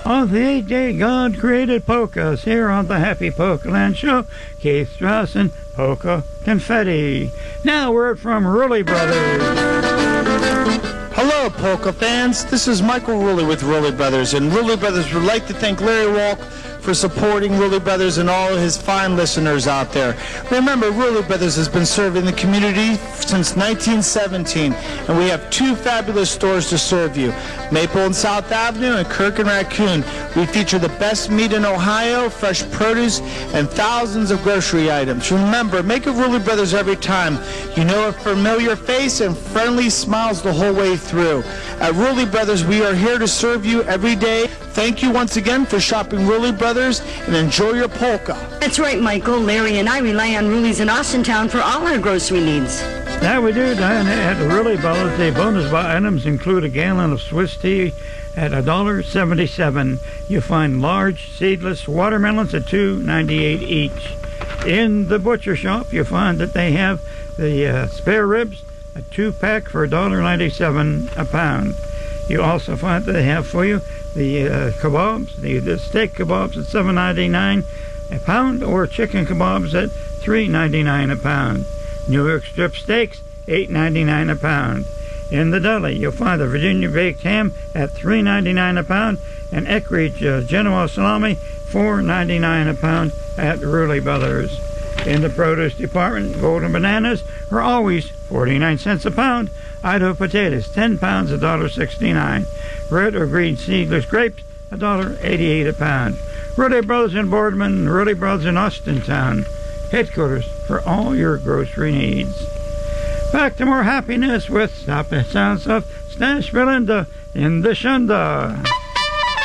On the 8th day, God created polkas here on the Happy Polka Land Show. Keith Strauss and Polka Confetti. Now, a word from Rulli Brothers. Hello, polka fans. This is Michael Rulli with Rulli Brothers, and Rulli Brothers would like to thank Larry Walk for supporting Rulli Brothers and all of his fine listeners out there. Remember, Rulli Brothers has been serving the community since 1917, and we have 2 fabulous stores to serve you, Maple and South Avenue and Kirk and Raccoon. We feature the best meat in Ohio, fresh produce, and thousands of grocery items. Remember, make a Rulli Brothers every time. You know a familiar face and friendly smiles the whole way through. At Rulli Brothers, we are here to serve you every day. Thank you once again for shopping Rulli Brothers, and enjoy your polka. That's right, Michael. Larry and I rely on Rulli's in Austintown for all our grocery needs. That we do, Diana. At Rulli Brothers, the bonus buy items include a gallon of Swiss tea at $1.77. You find large seedless watermelons at $2.98 each. In the butcher shop, you find that they have the spare ribs, a 2-pack for $1.97 a pound. You also find that they have for you the kebabs, the steak kebabs at $7.99 a pound, or chicken kebabs at $3.99 a pound. New York strip steaks, $8.99 a pound. In the deli, you'll find the Virginia baked ham at $3.99 a pound, and Eckrich Genoa salami, $4.99 a pound at Rulli Brothers. In the produce department, golden bananas are always 49 cents a pound. Idaho potatoes, 10 pounds, $1.69. Red or green seedless grapes, $1.88 a pound. Rulli Brothers in Boardman, Rulli Brothers in Austintown, headquarters for all your grocery needs. Back to more happiness with Stop the Sounds of Stash Belinda in the Shunda.